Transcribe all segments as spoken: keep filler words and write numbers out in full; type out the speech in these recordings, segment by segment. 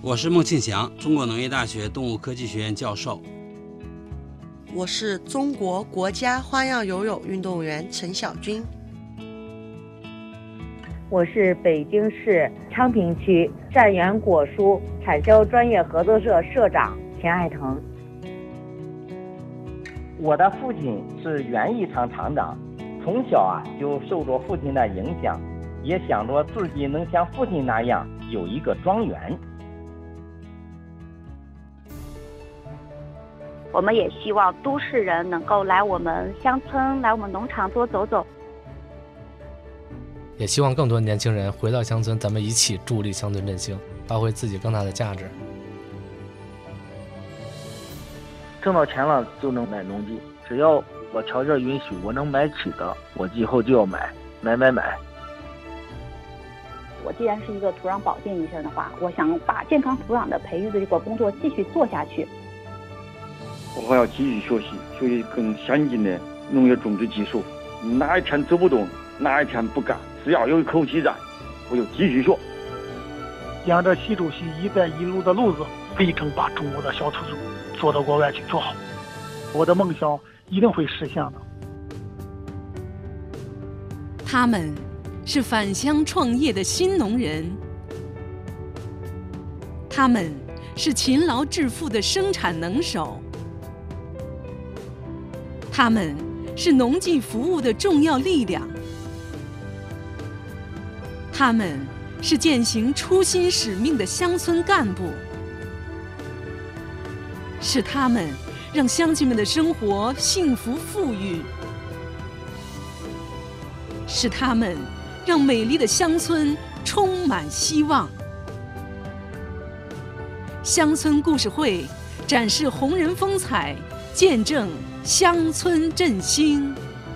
我是孟庆祥，中国农业大学动物科技学院教授。 我是中国国家花样游泳运动员陈晓军。 我是北京市昌平区善源果蔬产销专业合作社社长钱爱腾。 我的父亲是园艺厂厂长，从小啊就受着父亲的影响，也想着自己能像父亲那样有一个庄园。 我们也希望都市人能够来我们乡村，来我们农场多走走。 也希望更多年轻人回到乡村，咱们一起助力乡村振兴，发挥自己更大的价值。 挣到钱了就能买农机，只要我条件允许，我能买起的，我以后就要买，买买买。 我既然是一个土壤保健医生的话，我想把健康土壤的培育的这个工作继续做下去。 我还要继续学习，学习更先进的农业种植技术。哪一天走不动，哪一天不干，只要有一口气在，我就继续学。 沿着习主席“一带一路”的路子，力争把中国的小土猪做到国外去做好。我的梦想一定会实现的。 他们是返乡创业的新农人，他们是勤劳致富的生产能手，他们是农技服务的重要力量，他们是践行初心使命的乡村干部，是他们让乡亲们的生活幸福富裕，是他们让美丽的乡村充满希望。乡村故事会展示红人风采，见证乡村振兴。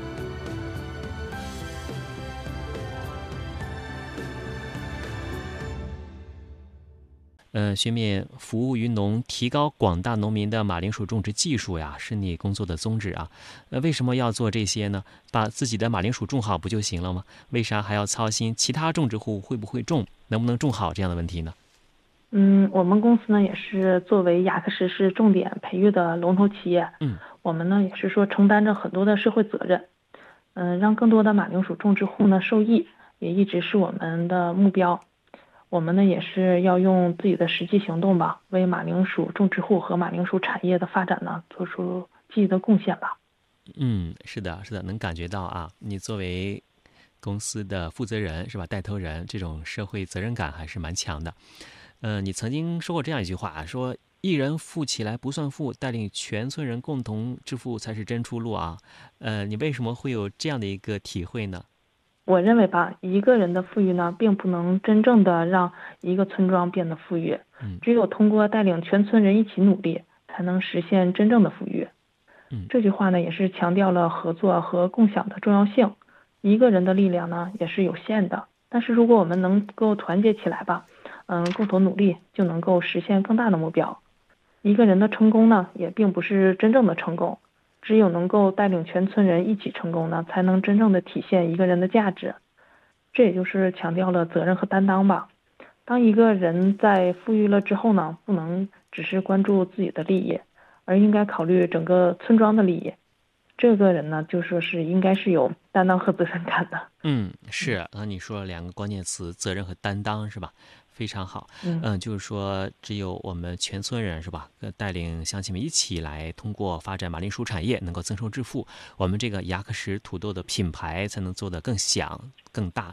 呃，学面服务于农，提高广大农民的马铃薯种植技术呀，是你工作的宗旨啊。呃，为什么要做这些呢？把自己的马铃薯种好不就行了吗？为啥还要操心其他种植户会不会种，能不能种好这样的问题呢？ 嗯，我们公司呢也是作为雅克什市重点培育的龙头企业， 嗯， 我们呢也是说承担着很多的社会责任，嗯，让更多的马铃薯种植户呢受益，也一直是我们的目标。我们呢也是要用自己的实际行动吧，为马铃薯种植户和马铃薯产业的发展呢做出积极的贡献吧。 嗯，是的，是的，能感觉到啊，你作为公司的负责人是吧，带头人，这种社会责任感还是蛮强的。呃，你曾经说过这样一句话，说一人富起来不算富，带领全村人共同致富才是真出路啊。呃，你为什么会有这样的一个体会呢？ 我认为吧，一个人的富裕呢，并不能真正的让一个村庄变得富裕，只有通过带领全村人一起努力，才能实现真正的富裕。 嗯， 这句话呢，也是强调了合作和共享的重要性。一个人的力量呢，也是有限的，但是如果我们能够团结起来吧，嗯，共同努力，就能够实现更大的目标。一个人的成功呢，也并不是真正的成功。只有能够带领全村人一起成功呢，才能真正的体现一个人的价值。这也就是强调了责任和担当吧。当一个人在富裕了之后呢，不能只是关注自己的利益，而应该考虑整个村庄的利益。这个人呢，就说是应该是有担当和责任感的。 嗯，是啊，你说了两个关键词，责任和担当，是吧？非常好。嗯、呃，就是说，只有我们全村人是吧，带领乡亲们一起来，通过发展马铃薯产业，能够增收致富，我们这个雅克什土豆的品牌才能做得更响、更大。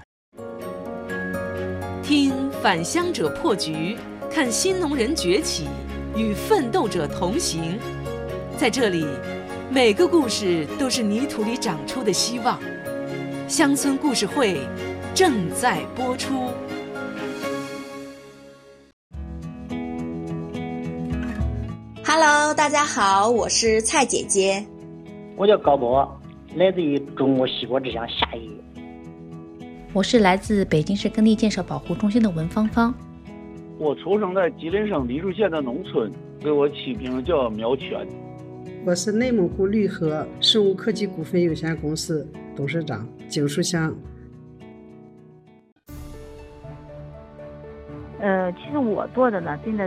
听返乡者破局，看新农人崛起，与奋斗者同行。在这里，每个故事都是泥土里长出的希望。乡村故事会正在播出。 Hello， 大家好，我是蔡姐姐。 我叫高博，来自于中国西瓜之乡夏邑。 我是来自北京市耕地建设保护中心的文芳芳。 我出生在吉林省梨树县的农村，给我起名叫苗全。 我是内蒙古绿禾生物科技股份有限公司董事长景书香。 呃，其实我做的呢，真的